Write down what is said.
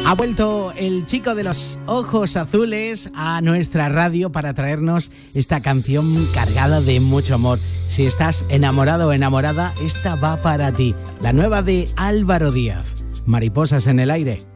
Ha vuelto el chico de los ojos azules a nuestra radio para traernos esta canción cargada de mucho amor. Si estás enamorado o enamorada, esta va para ti. La nueva de Álvaro Díaz, Mariposas en el aire.